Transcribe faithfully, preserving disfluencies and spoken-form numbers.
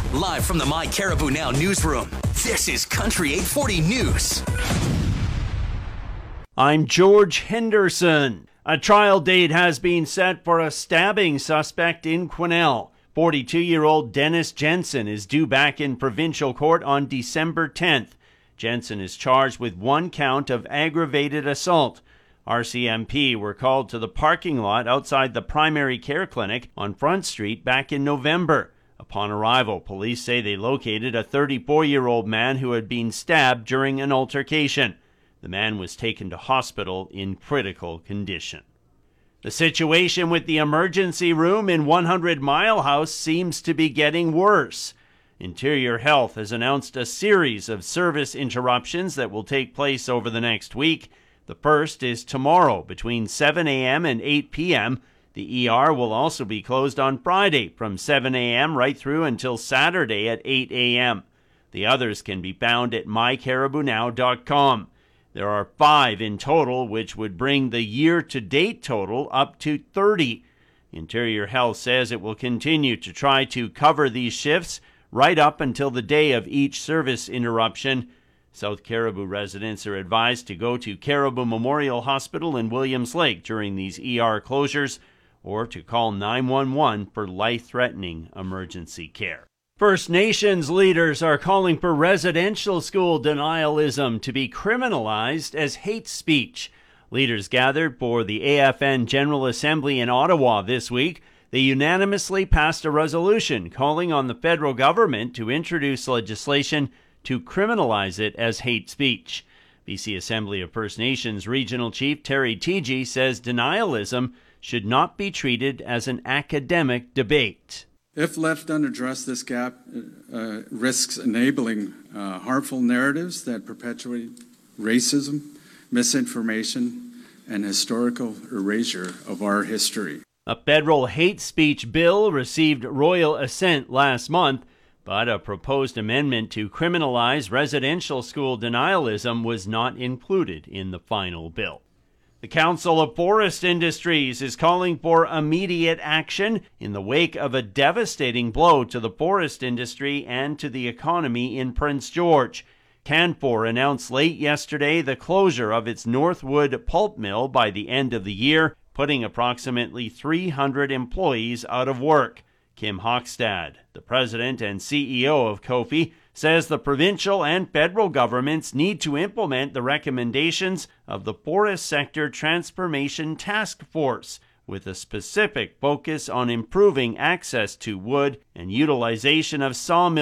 Live from the My Caribou Now newsroom, this is Country eight forty News. I'm George Henderson. A trial date has been set for a stabbing suspect in Quesnel. forty-two-year-old Dennis Jensen is due back in provincial court on December tenth. Jensen is charged with one count of aggravated assault. R C M P were called to the parking lot outside the primary care clinic on Front Street back in November. Upon arrival, police say they located a thirty-four-year-old man who had been stabbed during an altercation. The man was taken to hospital in critical condition. The situation with the emergency room in one hundred Mile House seems to be getting worse. Interior Health has announced a series of service interruptions that will take place over the next week. The first is tomorrow between seven a.m. and eight p.m. The E R will also be closed on Friday from seven a.m. right through until Saturday at eight a.m. The others can be found at my caribou now dot com. There are five in total, which would bring the year-to-date total up to thirty. Interior Health says it will continue to try to cover these shifts right up until the day of each service interruption. South Caribou residents are advised to go to Caribou Memorial Hospital in Williams Lake during these E R closures, or to call nine one one for life-threatening emergency care. First Nations leaders are calling for residential school denialism to be criminalized as hate speech. Leaders gathered for the A F N General Assembly in Ottawa this week. They unanimously passed a resolution calling on the federal government to introduce legislation to criminalize it as hate speech. B C Assembly of First Nations Regional Chief Terry Teegee says denialism should not be treated as an academic debate. If left unaddressed, this gap uh, risks enabling uh, harmful narratives that perpetuate racism, misinformation, and historical erasure of our history. A federal hate speech bill received royal assent last month, but a proposed amendment to criminalize residential school denialism was not included in the final bill. The Council of Forest Industries is calling for immediate action in the wake of a devastating blow to the forest industry and to the economy in Prince George. Canfor announced late yesterday the closure of its Northwood pulp mill by the end of the year, putting approximately three hundred employees out of work. Kim Hockstad, the president and C E O of COFI, says the provincial and federal governments need to implement the recommendations of the Forest Sector Transformation Task Force, with a specific focus on improving access to wood and utilization of sawmills.